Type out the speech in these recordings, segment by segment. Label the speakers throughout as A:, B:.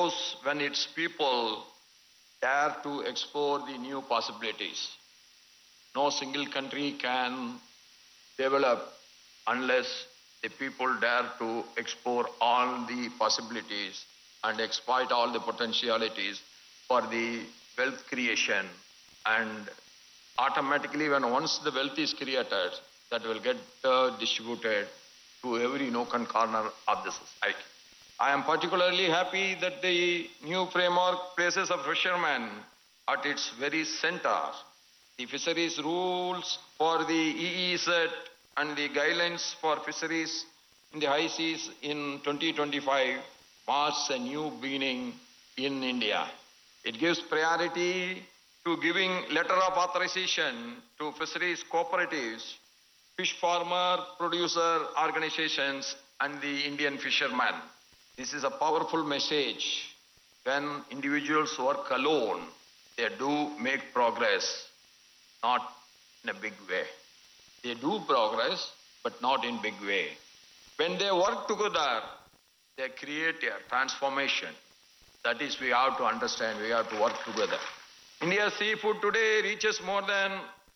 A: grows when its people dare to explore the new possibilities. No single country can develop unless the people dare to explore all the possibilities and exploit all the potentialities for the wealth creation. And automatically, when once the wealth is created, that will get distributed to every nook and corner of the society. I am particularly happy that the new framework places a fisherman at its very center. The fisheries rules for the EEZ and the guidelines for fisheries in the high seas in 2025 marks a new beginning in India. It gives priority to giving letter of authorization to fisheries cooperatives, fish farmer producer organizations, and the Indian fishermen. This is a powerful message. When individuals work alone, they do make progress, not in a big way. They do progress, but not in big way. When they work together, they create a transformation. That is, we have to understand, we have to work together. India's seafood today reaches more than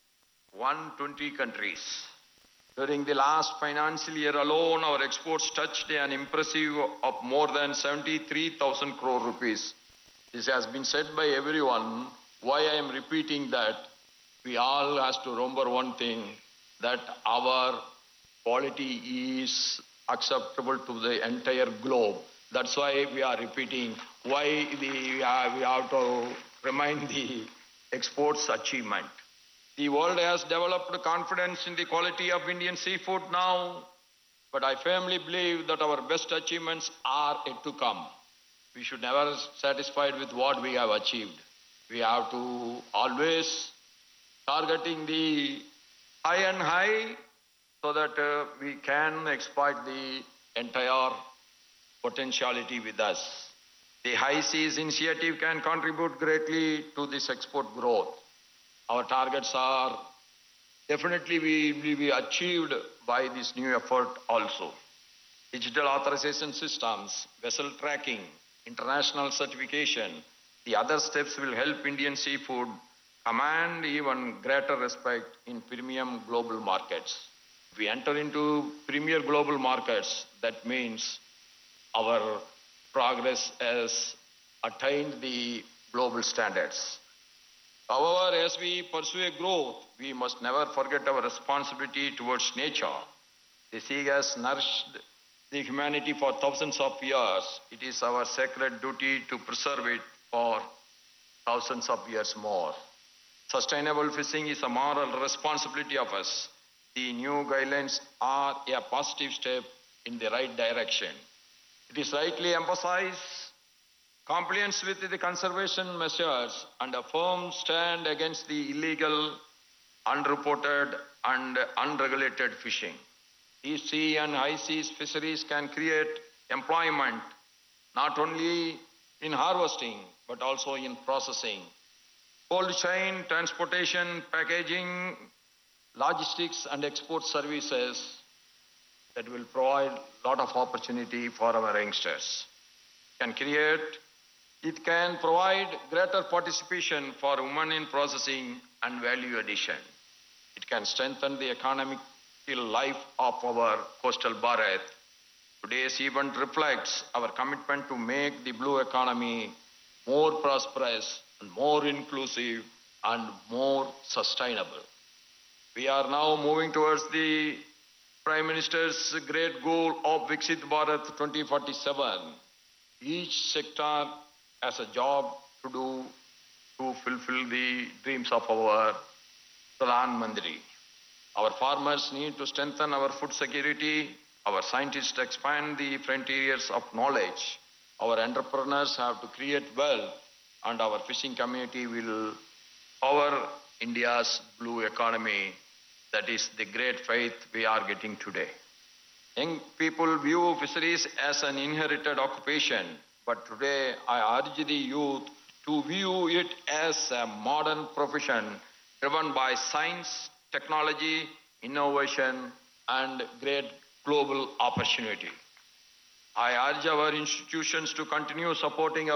A: 120 countries. During the last financial year alone, our exports touched an impressive of more than 73,000 crore rupees. This has been said by everyone. Why I am repeating that? We all have to remember one thing, that our quality is acceptable to the entire globe. That's why we are repeating why we have to remind the exports achievement. The world has developed confidence in the quality of Indian seafood now, but I firmly believe that our best achievements are yet to come. We should never be satisfied with what we have achieved. We have to always targeting the high and high so that we can exploit the entire potentiality with us. The High Seas initiative can contribute greatly to this export growth. Our targets are definitely will be achieved by this new effort also. Digital authorization systems, vessel tracking, international certification, the other steps will help Indian seafood command even greater respect in premium global markets. If we enter into premier global markets, that means our progress has attained the global standards. However, as we pursue a growth, we must never forget our responsibility towards nature. The sea has nourished the humanity for thousands of years. It is our sacred duty to preserve it for thousands of years more. Sustainable fishing is a moral responsibility of us. The new guidelines are a positive step in the right direction. It is rightly emphasized compliance with the conservation measures and a firm stand against the illegal, unreported and unregulated fishing. Deep sea and high seas fisheries can create employment not only in harvesting but also in processing, cold chain, transportation, packaging, logistics and export services that will provide a lot of opportunity for our youngsters. It can provide greater participation for women in processing and value addition. It can strengthen the economic life of our coastal Bharat. Today's event reflects our commitment to make the blue economy more prosperous and more inclusive and more sustainable. We are now moving towards the Prime Minister's great goal of Viksit Bharat 2047. Each sector has a job to do to fulfill the dreams of our Pradhan Mantri. Our farmers need to strengthen our food security. Our scientists expand the frontiers of knowledge. Our entrepreneurs have to create wealth, and our fishing community will power India's blue economy. That is the great faith we are getting today. Young people view fisheries as an inherited occupation, but today I urge the youth to view it as a modern profession driven by science, technology, innovation, and great global opportunity. I urge our institutions to continue supporting our